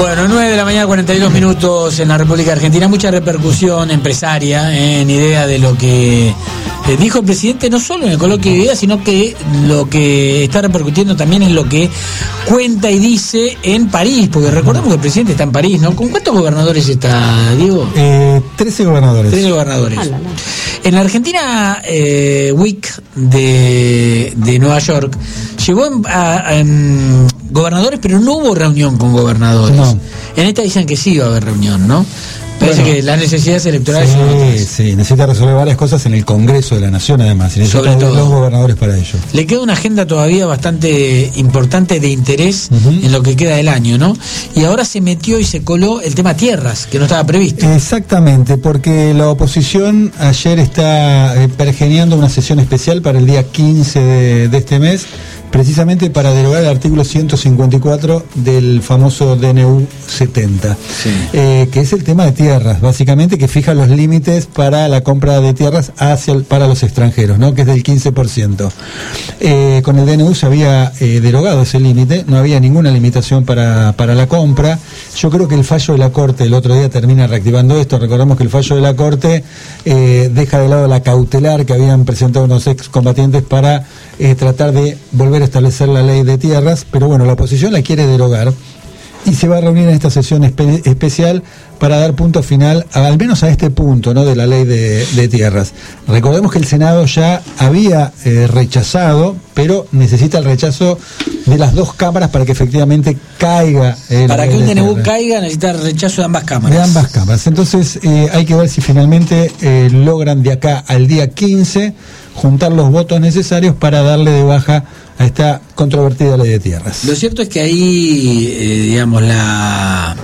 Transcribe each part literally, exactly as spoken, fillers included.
Bueno, nueve de la mañana, cuarenta y dos minutos en la República Argentina. Mucha repercusión empresaria eh, en idea de lo que eh, dijo el presidente, no solo en el coloquio de ideas, sino que lo que está repercutiendo también es lo que cuenta y dice en París, porque recordamos que el presidente está en París, ¿no? ¿Con cuántos gobernadores está, Diego? Eh, trece gobernadores. trece gobernadores. Ah, la, la. En la Argentina eh, Week de, de Nueva York llegó a, a, a gobernadores, pero no hubo reunión con gobernadores. No. En esta dicen que sí iba a haber reunión, ¿no? Parece bueno, que las necesidades electorales sí, son otras. Sí, necesita resolver varias cosas en el Congreso de la Nación, además, y necesita Sobre todo, los gobernadores para ello. Le queda una agenda todavía bastante importante de interés uh-huh. en lo que queda del año, ¿no? Y ahora se metió y se coló el tema tierras, que no estaba previsto. Exactamente, porque la oposición ayer está eh, pergeneando una sesión especial para el día quince de, de este mes, precisamente para derogar el artículo ciento cincuenta y cuatro del famoso D N U setenta, sí. eh, que es el tema de tierras, básicamente, que fija los límites para la compra de tierras hacia el, para los extranjeros, ¿no? Que es del quince por ciento. Eh, con el D N U se había eh, derogado ese límite, no había ninguna limitación para, para la compra. Yo creo que el fallo de la Corte el otro día termina reactivando esto. Recordamos que el fallo de la Corte eh, deja de lado la cautelar que habían presentado unos excombatientes para eh, tratar de volver a establecer la ley de tierras, pero bueno, la oposición la quiere derogar y se va a reunir en esta sesión espe- especial para dar punto final, a, al menos a este punto, ¿no?, de la ley de, de tierras. Recordemos que el Senado ya había eh, rechazado, pero necesita el rechazo de las dos cámaras para que efectivamente caiga. Eh, para que un D N U caiga necesita el rechazo de ambas cámaras. De ambas cámaras. Entonces eh, hay que ver si finalmente eh, logran de acá al día quince juntar los votos necesarios para darle de baja a esta controvertida ley de tierras. Lo cierto es que ahí, eh, digamos, la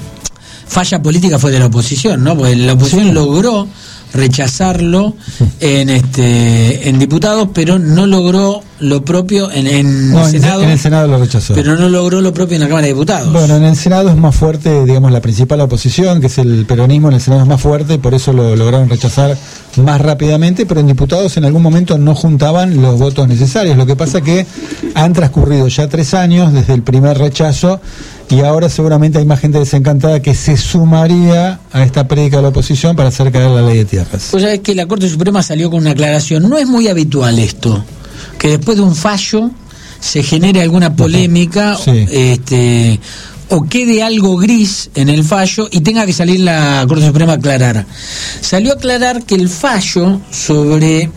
falla política fue de la oposición, ¿no? Porque la oposición sí. logró rechazarlo en este en diputados, pero no logró lo propio en, en no, el Senado. En el Senado lo rechazó. Pero no logró lo propio en la Cámara de Diputados. Bueno, en el Senado es más fuerte, digamos, la principal oposición, que es el peronismo, en el Senado es más fuerte, y por eso lo lograron rechazar más rápidamente, pero en diputados en algún momento no juntaban los votos necesarios. Lo que pasa que han transcurrido ya tres años desde el primer rechazo, y ahora seguramente hay más gente desencantada que se sumaría a esta prédica de la oposición para hacer caer la ley de tierras. Pues es que la Corte Suprema salió con una aclaración. No es muy habitual esto, que después de un fallo se genere alguna polémica, sí. este, o quede algo gris en el fallo y tenga que salir la Corte Suprema a aclarar. Salió a aclarar que el fallo sobre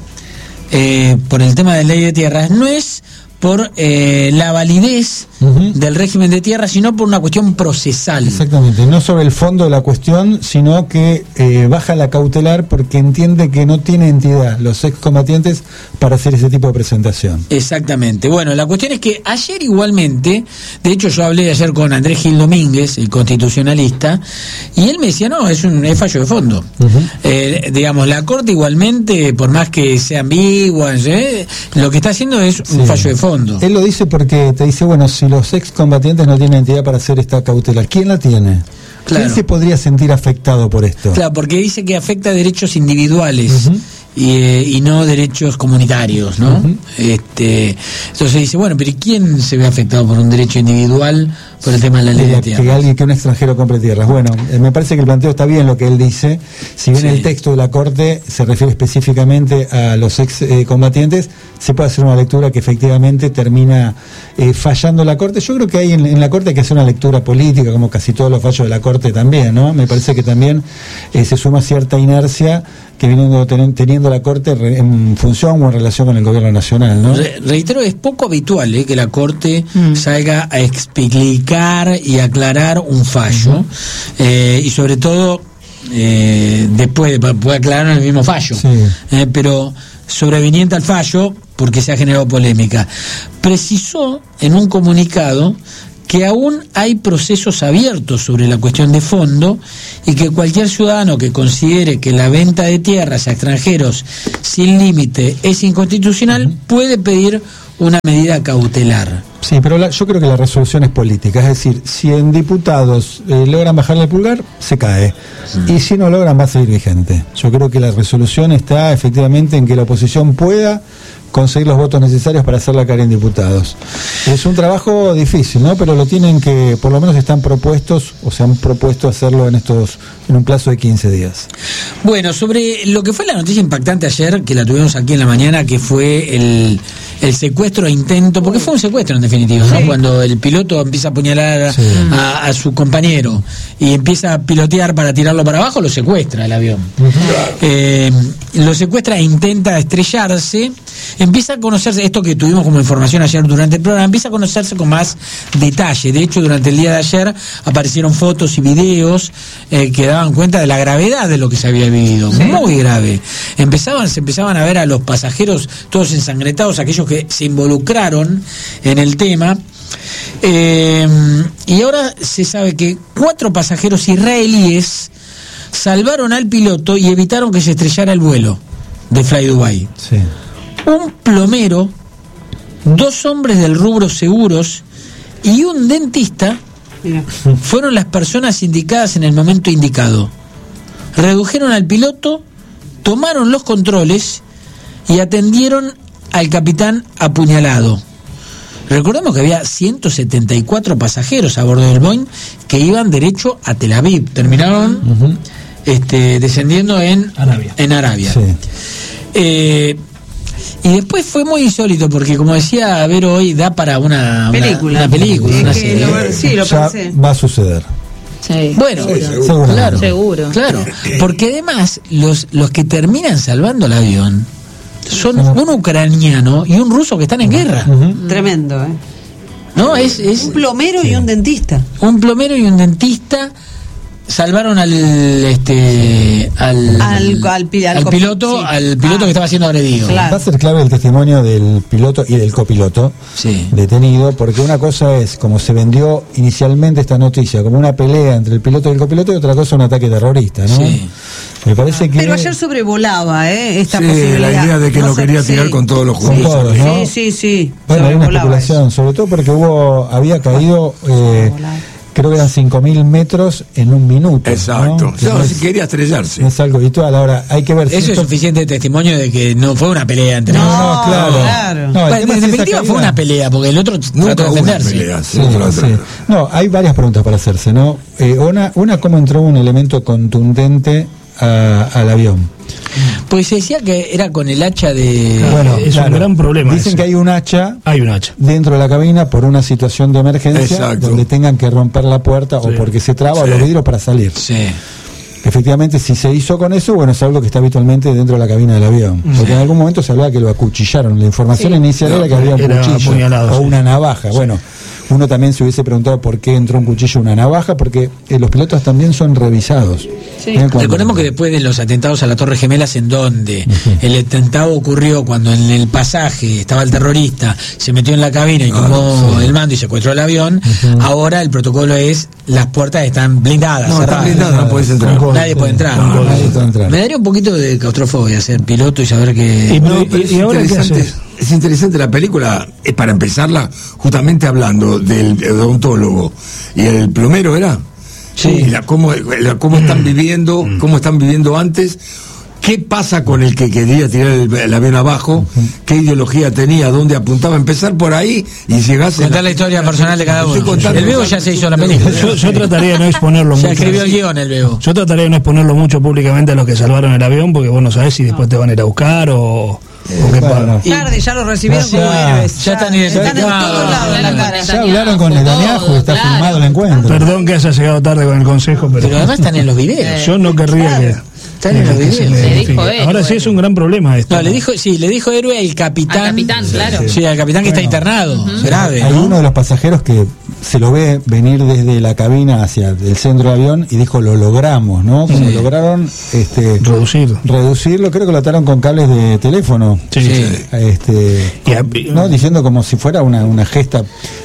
eh, por el tema de ley de tierras no es por eh, la validez uh-huh. del régimen de tierra, sino por una cuestión procesal. Exactamente, no sobre el fondo de la cuestión, sino que eh, baja la cautelar porque entiende que no tiene entidad los excombatientes para hacer ese tipo de presentación. Exactamente. Bueno, la cuestión es que ayer igualmente, de hecho yo hablé ayer con Andrés Gil Domínguez, el constitucionalista, y él me decía, no, es un es fallo de fondo. Uh-huh. Eh, digamos, la Corte igualmente, por más que sea ambigua, ¿eh? lo que está haciendo es un sí. fallo de fondo. Él lo dice porque te dice, bueno, si los excombatientes no tienen entidad para hacer esta cautelar, ¿quién la tiene? Claro. ¿Quién se podría sentir afectado por esto? Claro, porque dice que afecta a derechos individuales uh-huh. y, eh, y no derechos comunitarios, ¿no? Uh-huh. Este, entonces dice, bueno, pero ¿quién se ve afectado por un derecho individual por el tema de la ley de, de tierras? Que alguien, que un extranjero compre tierras. Bueno, eh, me parece que el planteo está bien lo que él dice. Si bien sí. el texto de la Corte se refiere específicamente a los ex eh, combatientes, se puede hacer una lectura que efectivamente termina eh, fallando la Corte. Yo creo que hay en, en la Corte hay que hacer una lectura política, como casi todos los fallos de la Corte también, ¿no? Me parece que también eh, se suma cierta inercia que viene ten, teniendo la Corte re, en función o en relación con el gobierno nacional, ¿no? Re, reitero, es poco habitual eh, que la Corte mm. salga a explicar y aclarar un fallo, uh-huh. eh, y sobre todo eh, después puede aclarar el mismo fallo, sí. eh, pero sobreviniente al fallo porque se ha generado polémica. Precisó en un comunicado que aún hay procesos abiertos sobre la cuestión de fondo y que cualquier ciudadano que considere que la venta de tierras a extranjeros sin límite es inconstitucional uh-huh. puede pedir una medida cautelar. Sí, pero la, yo creo que la resolución es política, es decir, si en diputados eh, logran bajarle el pulgar, se cae, mm. y si no logran va a seguir vigente. Yo creo que la resolución está efectivamente en que la oposición pueda conseguir los votos necesarios para hacerla caer en diputados. Es un trabajo difícil, ¿no? Pero lo tienen que, por lo menos están propuestos, o se han propuesto hacerlo en estos, en un plazo de quince días. Bueno, sobre lo que fue la noticia impactante ayer, que la tuvimos aquí en la mañana, que fue el, el secuestro e intento, porque fue un secuestro en definitiva, ¿no? Sí. Cuando el piloto empieza a apuñalar sí. a, a su compañero y empieza a pilotear para tirarlo para abajo, lo secuestra el avión. Uh-huh. Eh, lo secuestra e intenta estrellarse. Empieza a conocerse, esto que tuvimos como información ayer durante el programa, empieza a conocerse con más detalle. De hecho, durante el día de ayer aparecieron fotos y videos eh, que daban cuenta de la gravedad de lo que se había vivido. ¿Sí? Muy grave. Empezaban, se empezaban a ver a los pasajeros todos ensangrentados, aquellos que se involucraron en el tema. Eh, y ahora se sabe que cuatro pasajeros israelíes salvaron al piloto y evitaron que se estrellara el vuelo de Fly Dubai. Sí. Un plomero, dos hombres del rubro seguros y un dentista Mira. fueron las personas indicadas en el momento indicado. Redujeron al piloto, tomaron los controles y atendieron al capitán apuñalado. Recordemos que había ciento setenta y cuatro pasajeros a bordo del Boeing que iban derecho a Tel Aviv. Terminaron uh-huh. este, descendiendo en Arabia. En Arabia. Sí. Eh, Y después fue muy insólito porque, como decía Vero hoy, da para una película, una, una película, una serie. Lo, sí, lo ya pensé. Va a suceder. Sí. Bueno, sí, seguro. Claro, seguro. Claro, porque además los los que terminan salvando el avión son un ucraniano y un ruso que están en guerra. Uh-huh. Tremendo, ¿eh? No, es, es un plomero sí. y un dentista. Un plomero y un dentista salvaron al este al al, al, al, al piloto sí. al piloto ah. que estaba siendo agredido. Claro. Va a ser clave el testimonio del piloto y del copiloto sí. detenido, porque una cosa es como se vendió inicialmente esta noticia como una pelea entre el piloto y el copiloto, y otra cosa un ataque terrorista, ¿no? Sí. Me parece que pero ayer sobrevolaba ¿eh? esta sí, posibilidad. La idea de que no lo quería tirar sí. con todos los judíos, todos, ¿no? Sí, sí, sí. Bueno, hay una especulación, eso. sobre todo porque hubo había caído eh, creo que eran cinco mil metros en un minuto. Exacto. ¿no? No, si quería estrellarse. Es algo habitual. Ahora, hay que ver si eso esto... es suficiente testimonio de que no fue una pelea entre no, ellos. No, claro. claro. No, bueno, en definitiva caída... fue una pelea, porque el otro nunca trató de defenderse. Pelea, sí, sí, sí. No, hay varias preguntas para hacerse, ¿no? Eh, una, una, ¿cómo entró un elemento contundente a, al avión? Pues se decía que era con el hacha de... Bueno, es claro, un gran problema. Dicen eso. que hay un hacha hay un hacha dentro de la cabina por una situación de emergencia. Exacto. Donde tengan que romper la puerta sí. o porque se traba sí. los vidrios para salir. Sí. Efectivamente, si se hizo con eso, bueno, es algo que está habitualmente dentro de la cabina del avión. Sí. Porque en algún momento se hablaba que lo acuchillaron. La información sí. inicial no, era que había un cuchillo o sí. una navaja. Sí. Bueno, uno también se hubiese preguntado por qué entró un cuchillo o una navaja, porque eh, los pilotos también son revisados. Sí. ¿Eh? Recordemos que después de los atentados a la Torre Gemelas, en donde uh-huh. el atentado ocurrió cuando en el pasaje estaba el terrorista, se metió en la cabina y tomó sí. el mando y secuestró el avión, uh-huh. ahora el protocolo es las puertas están blindadas. No, están blindadas, no puedes entrar. Nadie puede entrar. No, no, nadie puede entrar. Me daría un poquito de claustrofobia ser piloto y saber que... Y, no, pero y, y ahora qué haces. Es interesante la película, es para empezarla, justamente hablando del odontólogo y el plomero, ¿era? Sí. La, cómo, la, cómo están viviendo, cómo están viviendo antes, qué pasa con el que quería tirar el, el avión abajo, qué ideología tenía, dónde apuntaba, empezar por ahí y llegase... Contar la, la historia personal de cada uno. El Bebo ya se hizo la película. Yo, yo trataría de no exponerlo ya mucho. Ya escribió el guión el Bebo. Yo trataría de no exponerlo mucho públicamente a los que salvaron el avión, porque vos no sabés si después te van a ir a buscar o... Eh, bueno. Tarde, ya lo recibieron ya, como héroes. Ya están identificados. Están en todos lados de la cara. Ya hablaron con Netanyahu, está claro. filmado el encuentro. Perdón que haya llegado tarde con el consejo, pero... Pero además están en los videos. Yo no querría claro. que... Están en los videos. Le dijo héroe. Ahora sí es un gran problema esto. No, le dijo, sí, le dijo héroe al capitán. Al capitán, claro. Sí, al capitán que bueno, está internado, uh-huh. grave. Hay ¿no? uno de los pasajeros que se lo ve venir desde la cabina hacia el centro del avión y dijo, lo logramos, ¿no? Como sí. lograron este, reducir. reducirlo, creo que lo ataron con cables de teléfono. Sí. sí. Este, y a, ¿no? Diciendo como si fuera una, una gesta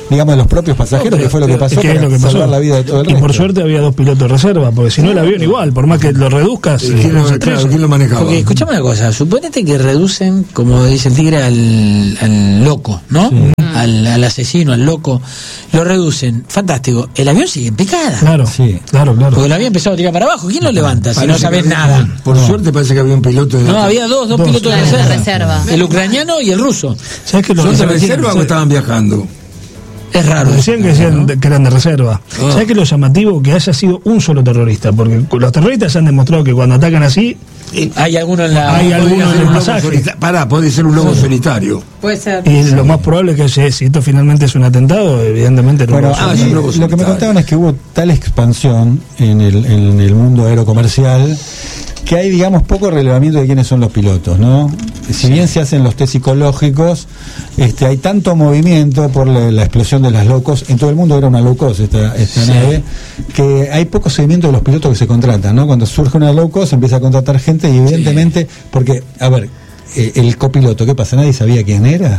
digamos, de los propios pasajeros, No, que fue lo que pasó, ¿qué es para lo que pasó? salvar la vida de todo el Y por resto. suerte había dos pilotos de reserva, porque si no el avión igual, por más que lo reduzcas, ¿Y quién, eh, lo, se claro, estrella. ¿quién lo manejaba? Porque escuchame una cosa, suponete que reducen, como dice el tigre, al, al loco, ¿no? Al, al asesino, al loco. Lo reducen, fantástico. El avión sigue en picada. Claro, Sí. claro, claro. Porque lo había empezado a tirar para abajo. ¿Quién lo levanta si no Parece sabes que había- nada? Por suerte parece que había un piloto de No, la- había dos, dos, Dos. pilotos de Claro, de reserva. reserva. El ucraniano y el ruso. ¿Sabes que lo ¿Son de que reserva o estaban viajando? Es raro. Decían que, decían de- que eran de reserva. Ah. ¿Sabes qué es lo llamativo? Que haya sido un solo terrorista, porque los terroristas han demostrado que cuando atacan así, Hay alguno en la. Hay Podría alguno ser en el un lobo pasaje. solita- Pará, puede ser un lobo solitario. Puede ser. y lo más probable es que si, si esto finalmente es un atentado, evidentemente no Bueno, va a Ah, a es mí un globo lo que me solitario. contaban es que hubo tal expansión en el, en el mundo aerocomercial que hay, digamos, poco relevamiento de quiénes son los pilotos, ¿no? Si bien se hacen los test psicológicos, este, hay tanto movimiento por la, la explosión de las low cost, en todo el mundo era una low cost esta, esta Sí. nave, que hay poco seguimiento de los pilotos que se contratan, ¿no? Cuando surge una low cost empieza a contratar gente y evidentemente, porque, a ver, eh, el copiloto, ¿qué pasa? ¿Nadie sabía quién era?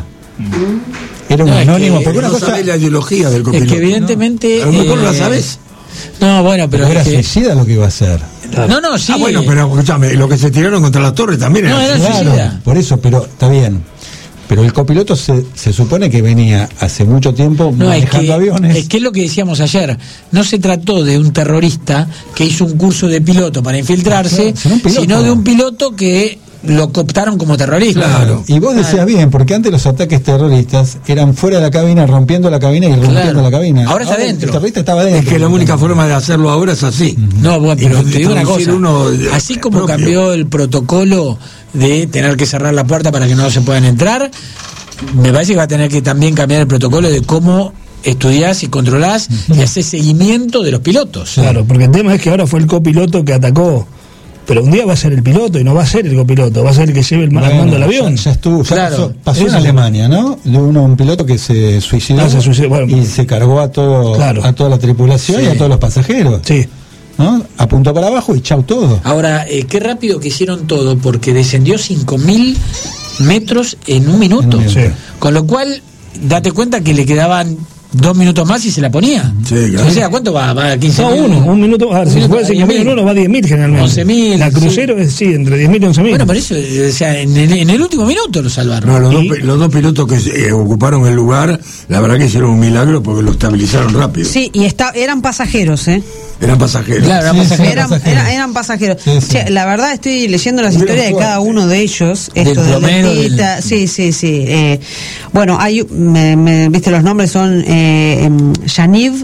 Era un No, es anónimo, que porque una no cosa... sabés la ideología del Es copiloto. que evidentemente. ¿no? A lo mejor eh, la sabés. No, bueno, pero. Pero era es que- suicida lo que iba a hacer. No, no, sí. Ah, bueno, pero escúchame, lo que se tiraron contra la torre también era No, así. era Claro, suicida. por eso, pero está bien. Pero el copiloto se, se supone que venía hace mucho tiempo No, es manejando que, aviones. es que es lo que decíamos ayer. No se trató de un terrorista que hizo un curso de piloto para infiltrarse, Claro, sino un piloto. sino de un piloto que lo cooptaron como terrorista. Claro. Y vos decías bien, porque antes los ataques terroristas eran fuera de la cabina, rompiendo la cabina y rompiendo Claro. la cabina. Ahora está dentro. El terrorista estaba dentro. Es que la única forma de hacerlo ahora es así. No, bueno, pero Y te digo una introducir cosa. uno, eh, Así como propio. cambió el protocolo de tener que cerrar la puerta para que no se puedan entrar, me parece que va a tener que también cambiar el protocolo de cómo estudiás y controlás y haces seguimiento de los pilotos. Claro, porque el tema es que ahora fue el copiloto que atacó. Pero un día va a ser el piloto y no va a ser el copiloto, va a ser el que lleve el ma- Bueno, mando del avión. Ya, ya estuvo, ya Claro. pasó, pasó en Eso. Alemania, ¿no? De uno, un piloto que se suicidó, Ah, se suicidó, bueno. y se cargó a todo, Claro. a toda la tripulación Sí. y a todos los pasajeros. Sí. ¿No? Apuntó para abajo y chau todo. Ahora, eh, qué rápido que hicieron todo, porque descendió cinco mil metros en un minuto. En un minuto. Sí. Con lo cual, date cuenta que le quedaban dos minutos más y se la ponía. Sí, claro. O sea, ¿cuánto va? ¿Va a quince No, mil? uno, un minuto. A ver, Un si minuto fue a cinco mil diez en mil. uno, va a diez mil generalmente. once mil, La crucero es, sí, entre diez mil y once mil. Bueno, por eso, eh, o sea, en el, en el último minuto lo salvaron. No, los, dos, Y- pi- los dos pilotos que eh, ocuparon el lugar, la verdad que hicieron un milagro porque lo estabilizaron rápido. Sí, y está, eran pasajeros, ¿eh? Eran pasajeros. Claro, era Sí, pasajero. sí. Eran, pasajeros. era- eran pasajeros. Sí, sí. Che, la verdad estoy leyendo las Hubieron historias de cada suerte. uno de ellos. Del Esto de plomero, Letita, del- sí, sí, sí. eh, bueno, hay, me, me- viste los nombres son eh, em, Yaniv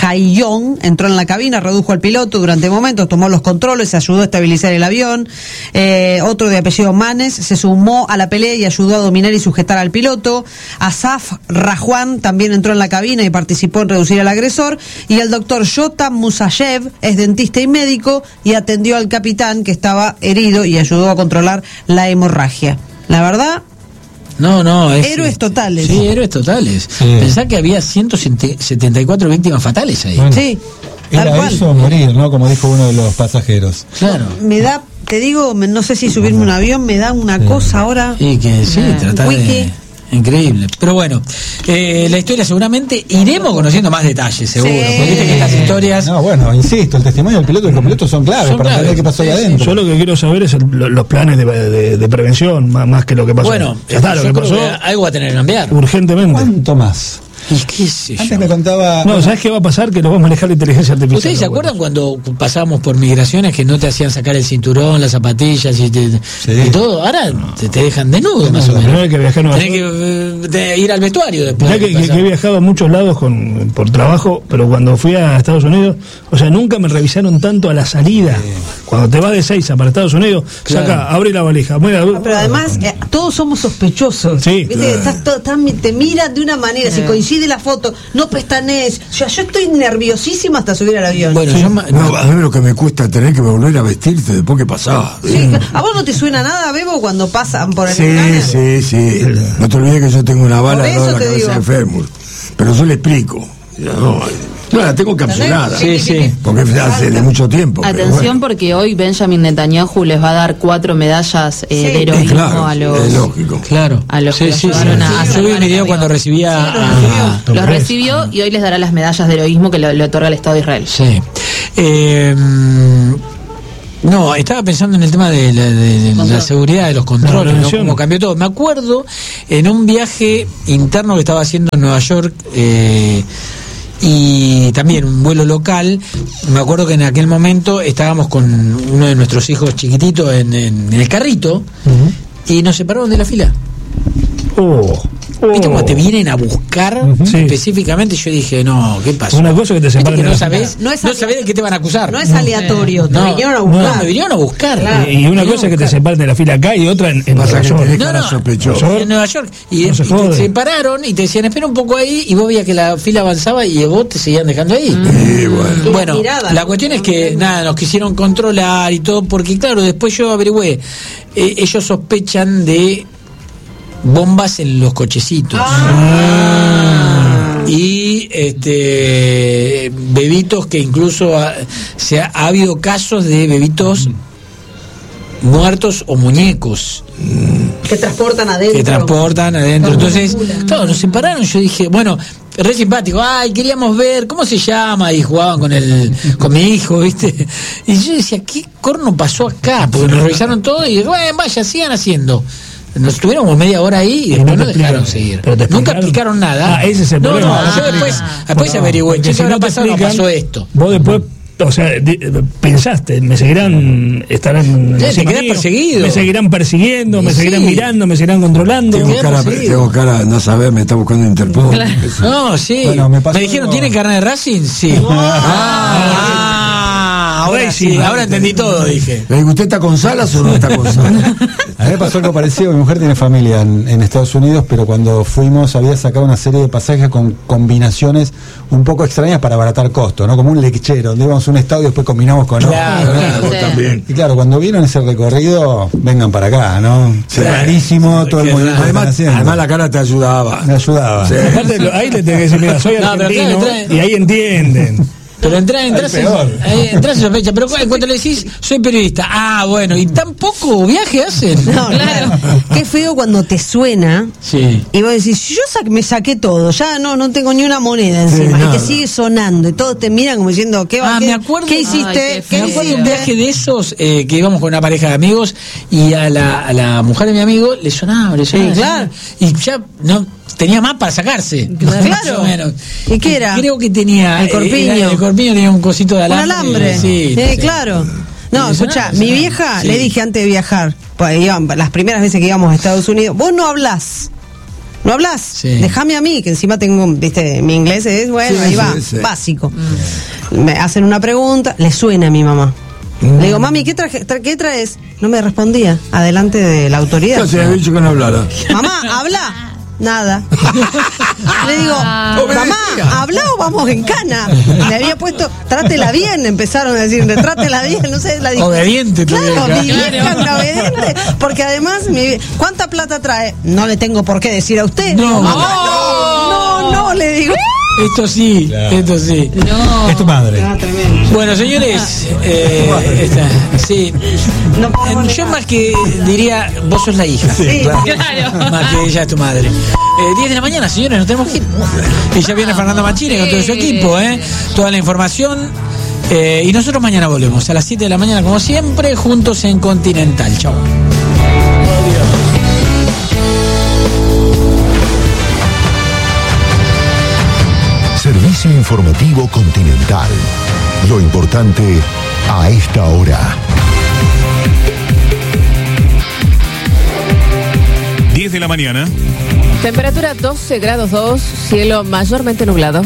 Hayon entró en la cabina, redujo al piloto durante momentos, tomó los controles, ayudó a estabilizar el avión. Eh, otro de apellido Manes se sumó a la pelea y ayudó a dominar y sujetar al piloto. Asaf Rajuan también entró en la cabina y participó en reducir al agresor. Y el doctor Yotam Musayev es dentista y médico y atendió al capitán que estaba herido y ayudó a controlar la hemorragia. La verdad, No, no, es, Héroes totales. Sí, héroes totales. Sí. Pensá que había ciento setenta y cuatro víctimas fatales ahí. Bueno, sí, tal Era cual. eso o morir, ¿no? Como dijo uno de los pasajeros. Claro. Me da, te digo, me- no sé si subirme a un avión, me da una cosa ahora. Y que sí, Ah, tratar de... wiki. Increíble. Pero bueno, eh, la historia seguramente iremos conociendo más detalles, seguro. Sí. Porque viste que estas historias... No, bueno, insisto, el testimonio del piloto y el copiloto son claves Son para claves. saber qué pasó ahí Sí, sí. adentro. Yo lo que quiero saber es el- lo- los planes de, de- de prevención, más, más que lo que pasó. Bueno, ya está, lo yo que creo pasó que algo va a tener que cambiar. urgentemente. ¿Cuánto más? Y qué sé yo. Antes me contaba... No, ¿sabes qué va a pasar? Que lo va a manejar la inteligencia artificial. ¿Ustedes se lo bueno. acuerdan cuando pasábamos por migraciones que no te hacían sacar el cinturón, las zapatillas y, te- Sí. y todo? Ahora te, te dejan desnudo, más o La menos. primera vez que viajé a Nueva Tenés York- que eh, de- ir al vestuario después. Mirá de que, que- pasar. que he viajado a muchos lados con, por trabajo, pero cuando fui a Estados Unidos, o sea, nunca me revisaron tanto a la salida. Cuando te vas de Seiza para Estados Unidos, Claro. saca, abre la valija. Mira, Ah, pero además, eh, todos somos sospechosos. Sí. ¿Viste? Estás to- estás- te miran de una manera, si coincide la foto, no pestanés. O sea, yo estoy nerviosísima hasta subir al avión. Bueno, yo ma- No, a mí lo que me cuesta tener que volver a vestirte después que pasaba. Sí, ¿a vos no te suena nada, Bebo, cuando pasan por el Sí, escáner? sí, sí. No te olvides que yo tengo una bala Por al lado de eso la te cabeza digo. de fémur. Pero yo le explico. Ya, no, No, la tengo capsulada. Sí, sí. Porque hace de mucho tiempo. Atención, bueno. porque hoy Benjamin Netanyahu les va a dar cuatro medallas eh, Sí. de heroísmo Claro, a los. es lógico. Claro. A los sí, que sí, lo sí. llevaron a- a Yo vi salvar un video el cuando avión. recibía Sí, los a- recibió. Los Torres. recibió y hoy les dará las medallas de heroísmo que le, le otorga el Estado de Israel. Sí. Eh, no, estaba pensando en el tema de la, de la seguridad de los controles, La ¿no? organización. Cómo cambió todo. Me acuerdo en un viaje interno que estaba haciendo en Nueva York, eh, y también un vuelo local. Me acuerdo que en aquel momento estábamos con uno de nuestros hijos chiquititos en, en- en el carrito y nos separaron de la fila. Oh, ¿Viste oh. cómo te vienen a buscar Ujú. Sí. específicamente? Yo dije, no, ¿qué pasó? Una cosa que te ¿Viste separen que de no la sabés, No no, es ali- sabés de qué te van a acusar? No es aleatorio, te No, vinieron a no, buscar. me vinieron a buscar. Y y una cosa es que te separen de la fila acá y otra en, en Pasa Nueva que York. tenés No, cara no, sospechosa. en Nueva York. Y, No se y te jode. separaron y te decían, espera un poco ahí, y vos veías que la fila avanzaba y vos te seguían dejando ahí. Sí, bueno. Y la Bueno, mirada, la ¿no? cuestión es que, nada, nos quisieron controlar y todo, porque claro, después yo averigüé, eh, ellos sospechan de bombas en los cochecitos. Y este bebitos que incluso ha, se ha, ha habido casos de bebitos muertos o muñecos Que transportan adentro. que transportan adentro. Entonces, claro, nos separaron. Yo dije, bueno, re simpático, ay, queríamos ver cómo se llama, y jugaban con el con mi hijo, ¿viste? Y yo decía, ¿qué corno pasó acá? Porque nos revisaron todo y bueno, vaya, sigan haciendo. Nos estuvieron como media hora ahí y Y después no nos te dejaron explicaron. seguir. Pero te Nunca explicaron. explicaron nada. Ah, ese es el no, problema. No, Ah, yo después, después No, averigüé, porque che, si ¿qué habrá no te pasado? No explican, pasó esto. Vos después, o sea, di- pensaste, me seguirán, estarán Sí, te encima quedás mío, perseguido. me seguirán persiguiendo, me Sí. seguirán mirando, me seguirán controlando. Tengo quedás cara, perseguido. tengo cara, no saber, me está buscando Interpol. No, sí. Bueno, me pasó dijeron, algo- ¿tiene carne de Racing? Sí. Ah, ahora Racing. sí, ahora entendí todo, dije. Le digo, ¿usted está con Salas o no está con Salas? A mí me pasó algo parecido. Mi mujer tiene familia en, en Estados Unidos, pero cuando fuimos había sacado una serie de pasajes con combinaciones un poco extrañas para abaratar costos, ¿no? Como un lechero, donde íbamos a un estado y después combinamos con otro. Claro, claro. Vos también. Y claro, cuando vieron ese recorrido, vengan para acá, ¿no? Sí. Rarísimo todo el Qué movimiento que están Además, haciendo. además la cara te ayudaba. Me ayudaba. Sí. Aparte, lo- ahí le tenés que decir, mira, soy No, pero argentino, trae, trae. y ahí entienden. Pero entra, entras, Al peor. eh, entras en sospecha. Pero cu- cuando le decís, soy periodista, ah, bueno, y tan poco viaje hacen. No, claro. Qué feo cuando te suena Sí. y vos decís, yo sa- me saqué todo, ya no no tengo ni una moneda encima. Sí, y nada. te sigue sonando y todos te miran como diciendo, ¿qué, va- Ah, qué, me acuerdo. ¿qué hiciste? Ay, qué ¿Qué Me acuerdo de un hiciste? viaje de esos eh, que íbamos con una pareja de amigos y a la, a la mujer de mi amigo le sonaba, le sonaba. Sí, claro. Y ya no tenía más para sacarse. Claro. Más o menos. ¿Y qué era? Creo que tenía. El eh, corpiño. era- el corpiño tenía un cosito de Un alambre. alambre. Sí, Sí, sí. claro. No, Y escucha, sonaba, mi sonaba. vieja Sí. le dije antes de viajar, pues iban- las primeras veces que íbamos a Estados Unidos, vos no hablás. No hablas, Sí. déjame a mí, que encima tengo, viste, mi inglés es, bueno, Sí, ahí sí, va, sí. básico. Me hacen una pregunta, le suena a mi mamá. Le digo, mami, ¿qué, traje, tra- ¿qué traes? No me respondía, adelante de la autoridad. Ya se había dicho que no hablara. Mamá, habla. Nada. Le digo, Obedecía. mamá, ¿habla o vamos en cana? Le había puesto, trátela bien, empezaron a decir, trátela bien, no sé, la dije. Obediente tu Claro, vieja. mi vieja una obediente. Porque además, mi, ¿cuánta plata trae? No le tengo por qué decir a usted. No. Digo, mamá, no, no, no, le digo. Esto sí, Claro. esto sí. No. Es tu madre. Bueno, señores, eh, esta, sí. No puedo Eh, Yo más que diría, vos sos la hija. Sí, Claro. Más que ella es tu madre. Eh, diez de la mañana, señores, nos tenemos que ir. Y ya viene Fernando Mancini con todo su equipo, ¿eh? Toda la información. Eh, y nosotros mañana volvemos a las siete de la mañana, como siempre, juntos en Continental. Chao. Servicio informativo Continental. Lo importante a esta hora. diez de la mañana. Temperatura doce grados dos, cielo mayormente nublado.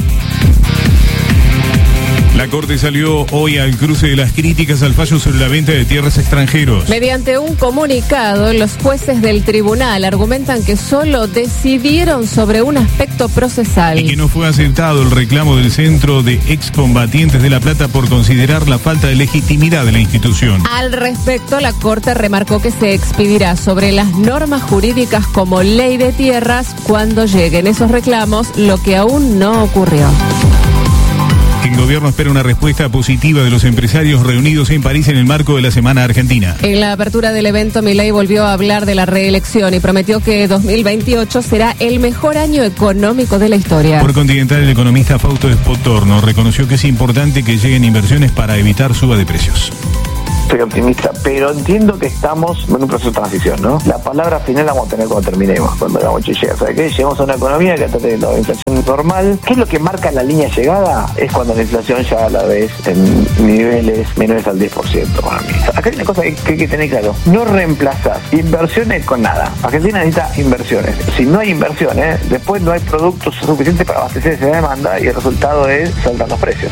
La Corte salió hoy al cruce de las críticas al fallo sobre la venta de tierras extranjeros. Mediante un comunicado, los jueces del tribunal argumentan que solo decidieron sobre un aspecto procesal. Y que no fue aceptado el reclamo del Centro de Excombatientes de La Plata por considerar la falta de legitimidad de la institución. Al respecto, la Corte remarcó que se expedirá sobre las normas jurídicas como ley de tierras cuando lleguen esos reclamos, lo que aún no ocurrió. El gobierno espera una respuesta positiva de los empresarios reunidos en París en el marco de la Semana Argentina. En la apertura del evento, Milei volvió a hablar de la reelección y prometió que dos mil veintiocho será el mejor año económico de la historia. Por Continental, el economista Fausto Espotorno reconoció que es importante que lleguen inversiones para evitar suba de precios. Soy optimista, pero entiendo que estamos en un proceso de transición, ¿no? La palabra final la vamos a tener cuando terminemos, cuando hagamos llega. ¿Sabes qué? Llegamos a una economía que está teniendo la inflación normal. ¿Qué es lo que marca la línea de llegada? Es cuando la inflación ya a la vez en niveles menores al diez por ciento para mí. Acá hay una cosa que, que hay que tener claro. No reemplazas inversiones con nada. Argentina necesita inversiones. Si no hay inversiones, después no hay productos suficientes para abastecer esa demanda y el resultado es saltar los precios.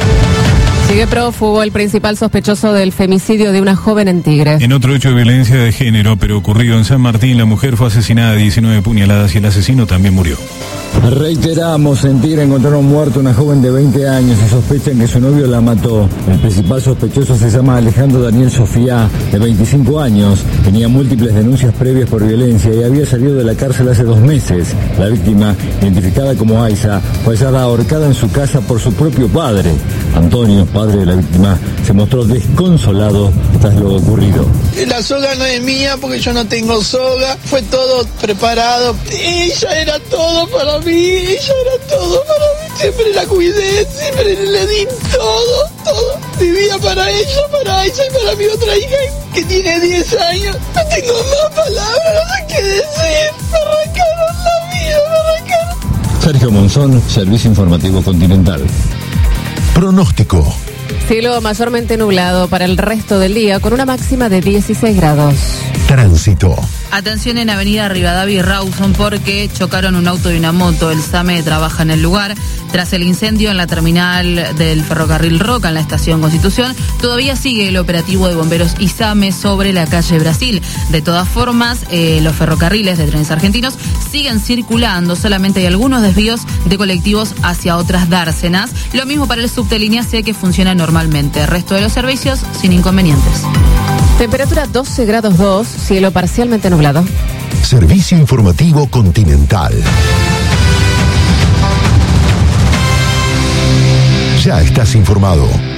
Sigue prófugo el principal sospechoso del femicidio de una joven en Tigre. En otro hecho de violencia de género, pero ocurrido en San Martín, la mujer fue asesinada a diecinueve puñaladas y el asesino también murió. Reiteramos, en Tigre encontraron muerta una joven de veinte años y sospechan que su novio la mató. El principal sospechoso se llama Alejandro Daniel Sofía, de veinticinco años. Tenía múltiples denuncias previas por violencia y había salido de la cárcel hace dos meses. La víctima, identificada como Aiza, fue hallada ahorcada en su casa por su propio padre. Antonio, padre de la víctima, se mostró desconsolado tras lo ocurrido. La soga no es mía porque yo no tengo soga, fue todo preparado. Ella era todo para mí, ella era todo para mí. Siempre la cuidé, siempre le di todo, todo. Vivía para ella, para ella y para mi otra hija que tiene diez años. No tengo más palabras, no sé qué decir. Me arrancaron la vida, me arrancaron. Sergio Monzón, Servicio Informativo Continental. Pronóstico. Cielo mayormente nublado para el resto del día con una máxima de dieciséis grados. Tránsito. Atención en Avenida Rivadavia y Rawson porque chocaron un auto y una moto. El SAME trabaja en el lugar. Tras el incendio en la terminal del ferrocarril Roca en la estación Constitución, todavía sigue el operativo de bomberos y SAME sobre la calle Brasil. De todas formas, eh, los ferrocarriles de Trenes Argentinos siguen circulando. Solamente hay algunos desvíos de colectivos hacia otras dársenas. Lo mismo para el subte línea C que funciona normalmente. El resto de los servicios sin inconvenientes. Temperatura doce grados dos, cielo parcialmente nublado. Servicio Informativo Continental. Ya estás informado.